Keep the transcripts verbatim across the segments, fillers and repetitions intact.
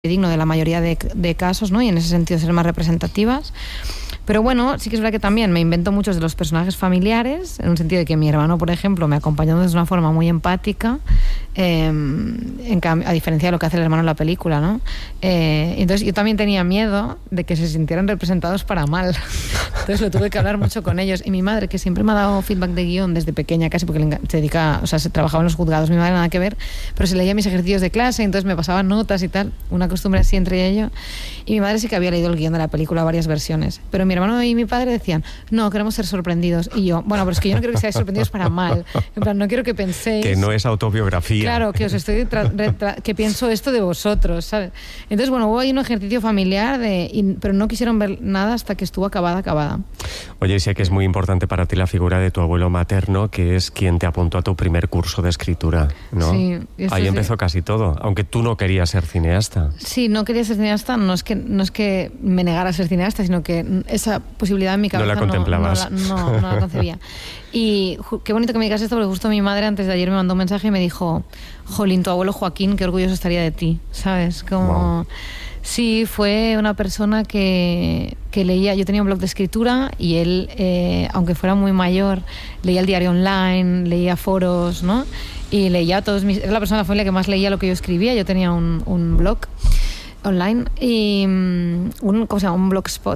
digno de la mayoría de, de casos, ¿no? Y en ese sentido ser más representativas. Pero bueno, sí que es verdad que también me invento muchos de los personajes familiares, en un sentido de que mi hermano, por ejemplo, me acompañó de una forma muy empática, eh, en cambio, a diferencia de lo que hace el hermano en la película, ¿no? Eh, entonces yo también tenía miedo de que se sintieran representados para mal. Entonces lo tuve que hablar mucho con ellos. Y mi madre, que siempre me ha dado feedback de guión desde pequeña, casi porque se dedica, o sea, se trabajaba en los juzgados, mi madre nada que ver, pero se leía mis ejercicios de clase, entonces me pasaban notas y tal, una costumbre así entre ellos. Y mi madre sí que había leído el guión de la película, varias versiones, pero mi hermano y mi padre decían, no, queremos ser sorprendidos. Y yo, bueno, pero es que yo no quiero que seáis sorprendidos para mal. En plan, no quiero que penséis... Que no es autobiografía. Claro, que os estoy tra- tra- que pienso esto de vosotros, ¿sabes? Entonces, bueno, hubo ahí un ejercicio familiar, de, y, pero no quisieron ver nada hasta que estuvo acabada, acabada. Oye, sé que es muy importante para ti la figura de tu abuelo materno, que es quien te apuntó a tu primer curso de escritura, ¿no? Sí. Ahí sí. empezó casi todo, aunque tú no querías ser cineasta. Sí, no quería ser cineasta, no es que, no es que me negara a ser cineasta, sino que esa posibilidad en mi cabeza no la contemplabas. No, no, la, no, no la concebía. Y ju- qué bonito que me digas esto, porque justo mi madre antes de ayer me mandó un mensaje y me dijo, jolín, tu abuelo Joaquín, qué orgulloso estaría de ti, ¿sabes? Como... Wow. Sí, fue una persona que, que leía, yo tenía un blog de escritura y él, eh, aunque fuera muy mayor, leía el diario online, leía foros, ¿no? Y leía todos mis... Era la persona de la familia que más leía lo que yo escribía. Yo tenía un, un blog online y un, ¿cómo se llama? Un blogspot.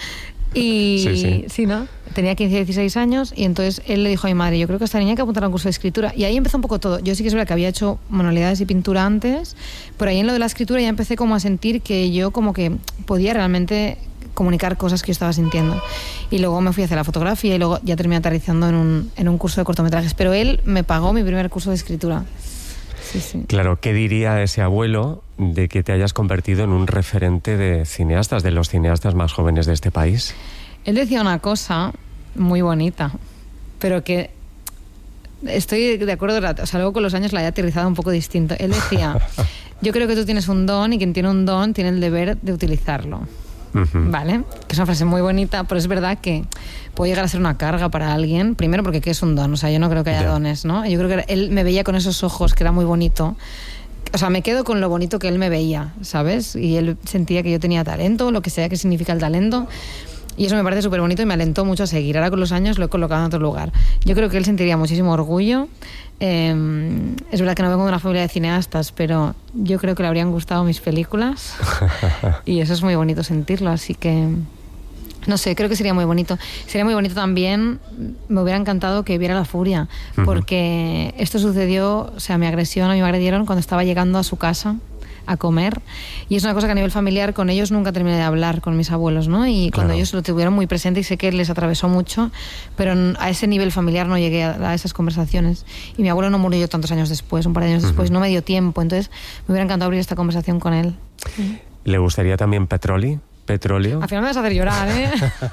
Y sí, sí. sí, ¿no? Tenía quince, dieciséis años y entonces él le dijo a mi madre, yo creo que a esta niña hay que apuntar a un curso de escritura. Y ahí empezó un poco todo. Yo sí que es verdad que había hecho manualidades y pintura antes, pero ahí en lo de la escritura ya empecé como a sentir que yo como que podía realmente comunicar cosas que yo estaba sintiendo. Y luego me fui a hacer la fotografía y luego ya terminé aterrizando en un, en un curso de cortometrajes. Pero él me pagó mi primer curso de escritura. Sí, sí. Claro, ¿qué diría ese abuelo de que te hayas convertido en un referente de cineastas, de los cineastas más jóvenes de este país? Él decía una cosa muy bonita, pero que estoy de acuerdo, o sea, luego con los años la he aterrizado un poco distinto. Él decía, yo creo que tú tienes un don y quien tiene un don tiene el deber de utilizarlo. Uh-huh. ¿Vale? Que es una frase muy bonita, pero es verdad que puede llegar a ser una carga para alguien. Primero porque ¿qué es un don? O sea, yo no creo que haya yeah. dones, ¿no? Yo creo que él me veía con esos ojos, que era muy bonito. O sea, me quedo con lo bonito que él me veía, ¿sabes? Y él sentía que yo tenía talento, lo que sea que significa el talento. Y eso me parece súper bonito y me alentó mucho a seguir. Ahora con los años lo he colocado en otro lugar. Yo creo que él sentiría muchísimo orgullo. Eh, es verdad que no vengo de una familia de cineastas, pero yo creo que le habrían gustado mis películas. Y eso es muy bonito sentirlo, así que... No sé, creo que sería muy bonito. Sería muy bonito también, me hubiera encantado que viera La Furia, porque esto sucedió, o sea, mi agresión, a mí me agredieron cuando estaba llegando a su casa a comer, y es una cosa que a nivel familiar con ellos nunca terminé de hablar, con mis abuelos, ¿no? Y cuando claro. ellos lo tuvieron muy presente, y sé que les atravesó mucho, pero a ese nivel familiar no llegué a, a esas conversaciones. Y mi abuelo no murió tantos años después, un par de años uh-huh. después, no me dio tiempo, entonces me hubiera encantado abrir esta conversación con él. Sí. ¿Le gustaría también Petroli? ¿Petróleo? Al final me vas a hacer llorar, ¿eh?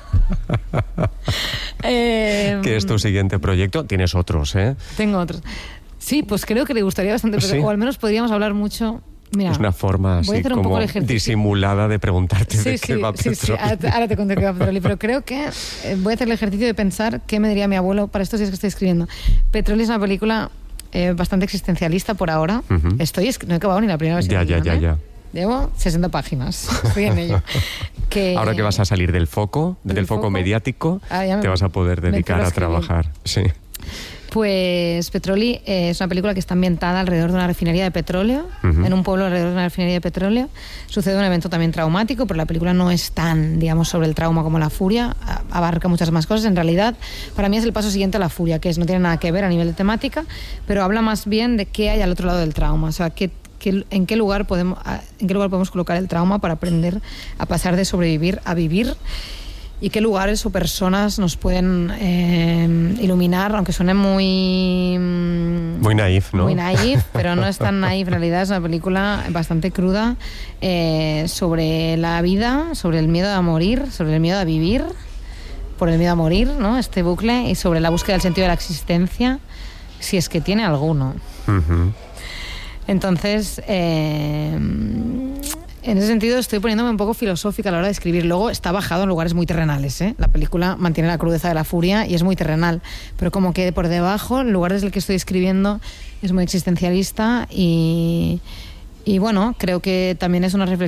eh ¿Qué es tu siguiente proyecto? Tienes otros, ¿eh? Tengo otros. Sí, pues creo que le gustaría bastante, pero, ¿sí? O al menos podríamos hablar mucho... Mira, es una forma así como disimulada de preguntarte sí, de sí, qué va Petroli. Sí, sí, ahora, ahora te conté qué va Petroli, pero creo que eh, voy a hacer el ejercicio de pensar qué me diría mi abuelo para estos días que estoy escribiendo. Petroli es una película eh, bastante existencialista por ahora. Uh-huh. Estoy, no he acabado ni la primera versión. Ya, ya, ya, ¿eh? ya. Llevo sesenta páginas, estoy en ello. Que, ahora que vas a salir del foco, del foco, foco mediático, ah, me, te vas a poder dedicar a trabajar. Sí. Pues Petroli eh, es una película que está ambientada alrededor de una refinería de petróleo, uh-huh. en un pueblo alrededor de una refinería de petróleo. Sucede un evento también traumático, pero la película no es tan, digamos, sobre el trauma como La Furia, abarca muchas más cosas. En realidad, para mí es el paso siguiente a La Furia, que es, no tiene nada que ver a nivel de temática, pero habla más bien de qué hay al otro lado del trauma, o sea, qué Que, en qué lugar podemos en qué lugar podemos colocar el trauma para aprender a pasar de sobrevivir a vivir, y qué lugares o personas nos pueden eh, iluminar, aunque suene muy muy naif, ¿no? Muy naif, pero no es tan naif, en realidad es una película bastante cruda, eh, sobre la vida, sobre el miedo a morir, sobre el miedo a vivir por el miedo a morir, ¿no? Este bucle, y sobre la búsqueda del sentido de la existencia, si es que tiene alguno. Uh-huh. Entonces, eh, en ese sentido estoy poniéndome un poco filosófica a la hora de escribir. Luego está bajado en lugares muy terrenales, ¿eh? La película mantiene la crudeza de La Furia y es muy terrenal, pero como que por debajo, el lugar desde el que estoy escribiendo es muy existencialista y, Y bueno, creo que también es una reflexión